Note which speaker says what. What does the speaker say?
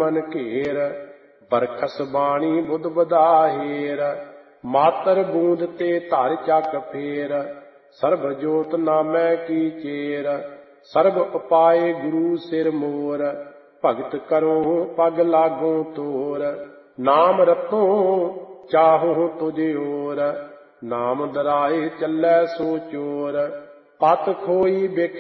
Speaker 1: ਮਨ ਘੇਰ। ਬਰਖਸ ਬਾਣੀ ਬੁੱਧ ਬਦਾਹੇਰ। ਮਾਤਰ ਬੂੰਦ ਤੇ ਧਰ ਚੱਕ ਫੇਰ। ਸਰਬ ਜੋਤ ਨਾਮੈ ਕੀ ਚੇਰ। ਸਰਬ ਉਪਾਏ ਗੁਰੂ ਸਿਰ ਮੋਰ। ਭਗਤ ਕਰੋ ਪਗ ਲਾਗੋ ਤੋਰ। ਨਾਮ ਰਤੋ ਚਾਹੋ ਤੁਝ ਓਰ। ਨਾਮ ਦਰਾਏ ਚੱਲੈ ਸੋ ਚੋਰ। ਪਤ ਖੋਈ ਬਿਖ